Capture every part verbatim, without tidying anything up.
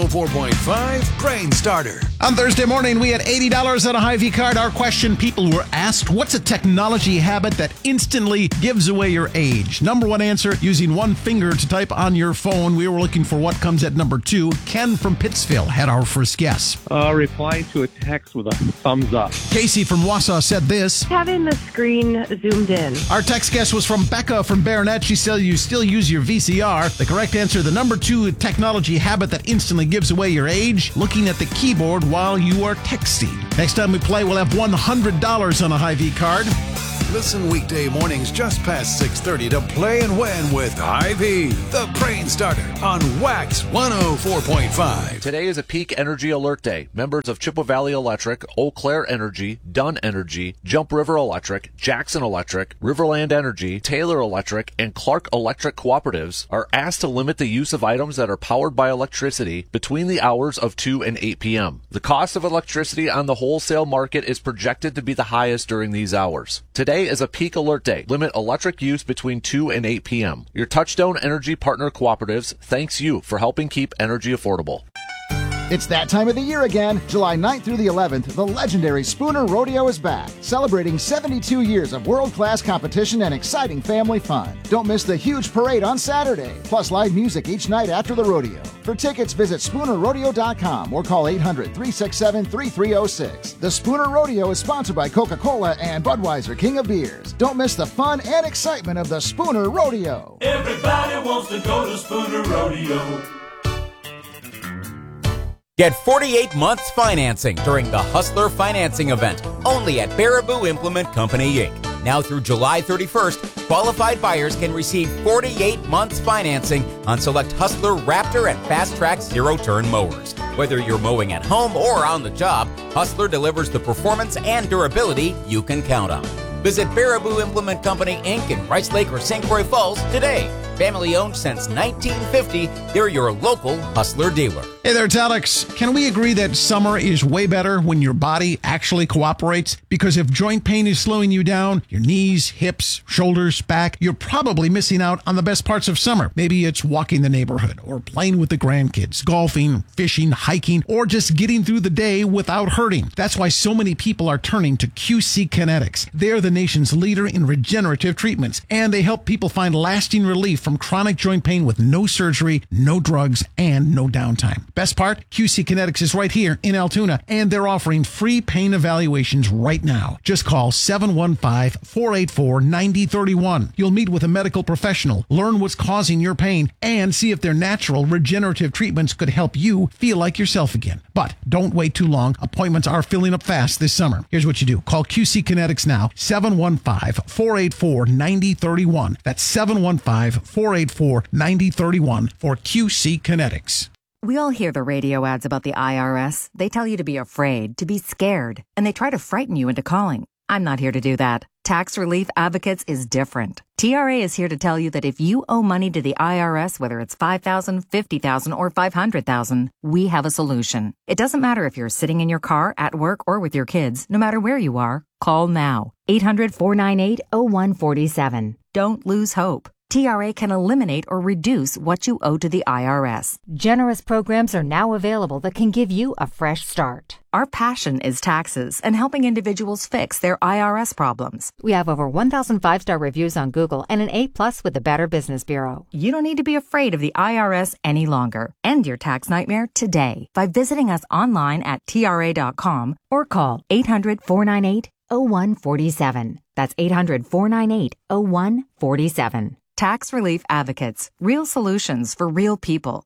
four point five Brain Starter. On Thursday morning, we had eighty dollars on a Hy-Vee card. Our question, people were asked, what's a technology habit that instantly gives away your age? Number one answer, using one finger to type on your phone. We were looking for what comes at number two. Ken from Pittsville had our first guess. Uh, replying to a text with a thumbs up. Casey from Wausau said this. Having the screen zoomed in. Our text guess was from Becca from Baronet. She said you still use your V C R. The correct answer, the number two technology habit that instantly gives away your age, looking at the keyboard while you are texting. Next time we play, we'll have one hundred dollars on a Hy-Vee card. Listen weekday mornings just past six thirty to Play and Win with Hy-Vee, the Brain Starter on Wax one oh four point five. Today is a peak energy alert day. Members of Chippewa Valley Electric, Eau Claire Energy, Dunn Energy, Jump River Electric, Jackson Electric, Riverland Energy, Taylor Electric, and Clark Electric cooperatives are asked to limit the use of items that are powered by electricity between the hours of two and eight p.m. The cost of electricity on the wholesale market is projected to be the highest during these hours. Today is a peak alert day. Limit electric use between two and eight p.m. Your Touchstone Energy Partner Cooperatives thanks you for helping keep energy affordable. It's that time of the year again. July ninth through the eleventh, the legendary Spooner Rodeo is back, celebrating seventy-two years of world-class competition and exciting family fun. Don't miss the huge parade on Saturday, plus live music each night after the rodeo. For tickets, visit spooner rodeo dot com or call eight hundred, three six seven, three three oh six. The Spooner Rodeo is sponsored by Coca-Cola and Budweiser, King of Beers. Don't miss the fun and excitement of the Spooner Rodeo. Everybody wants to go to Spooner Rodeo. Get forty-eight months financing during the Hustler Financing Event, only at Baraboo Implement Company, Incorporated. Now through July thirty-first, qualified buyers can receive forty-eight months financing on select Hustler, Raptor, and Fast Track zero-turn mowers. Whether you're mowing at home or on the job, Hustler delivers the performance and durability you can count on. Visit Baraboo Implement Company, Incorporated in Rice Lake or Saint Croix Falls today. Family owned since nineteen fifty, they're your local Hustler dealer. Hey there, it's Alex. Can we agree that summer is way better when your body actually cooperates? Because if joint pain is slowing you down, your knees, hips, shoulders, back, you're probably missing out on the best parts of summer. Maybe it's walking the neighborhood or playing with the grandkids, golfing, fishing, hiking, or just getting through the day without hurting. That's why so many people are turning to Q C Kinetics. They're the nation's leader in regenerative treatments, and they help people find lasting relief from chronic joint pain with no surgery, no drugs, and no downtime. Best part, Q C Kinetics is right here in Altoona, and they're offering free pain evaluations right now. Just call seven one five, four eight four, nine zero three one. You'll meet with a medical professional, learn what's causing your pain, and see if their natural regenerative treatments could help you feel like yourself again. But don't wait too long. Appointments are filling up fast this summer. Here's what you do. Call Q C Kinetics now, seven one five, four eight four, nine zero three one. That's seven one five, four eight four, nine zero three one for Q C Kinetics. We all hear the radio ads about the I R S. They tell you to be afraid, to be scared, and they try to frighten you into calling. I'm not here to do that. Tax Relief Advocates is different. T R A is here to tell you that if you owe money to the I R S, whether it's five thousand dollars, fifty thousand dollars, or five hundred thousand dollars, we have a solution. It doesn't matter if you're sitting in your car, at work, or with your kids. No matter where you are, call now. eight hundred, four nine eight, oh one four seven. Don't lose hope. T R A can eliminate or reduce what you owe to the I R S. Generous programs are now available that can give you a fresh start. Our passion is taxes and helping individuals fix their I R S problems. We have over one thousand five-star reviews on Google and an A plus with the Better Business Bureau. You don't need to be afraid of the I R S any longer. End your tax nightmare today by visiting us online at T R A dot com or call eight hundred, four nine eight, oh one four seven. That's eight hundred, four nine eight, oh one four seven. Tax Relief Advocates. Real solutions for real people.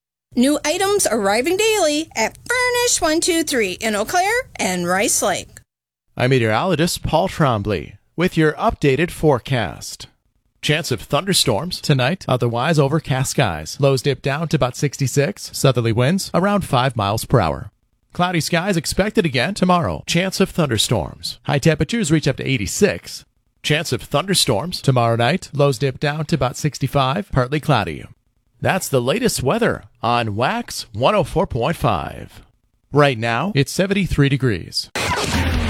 New items arriving daily at Furnish one two three in Eau Claire and Rice Lake. I'm meteorologist Paul Trombley with your updated forecast. Chance of thunderstorms tonight, otherwise overcast skies. Lows dip down to about sixty-six, southerly winds around five miles per hour. Cloudy skies expected again tomorrow. Chance of thunderstorms. High temperatures reach up to eighty-six. Chance of thunderstorms tomorrow night. Lows dip down to about sixty-five, partly cloudy. That's the latest weather on Wax one oh four point five. Right now, it's seventy-three degrees.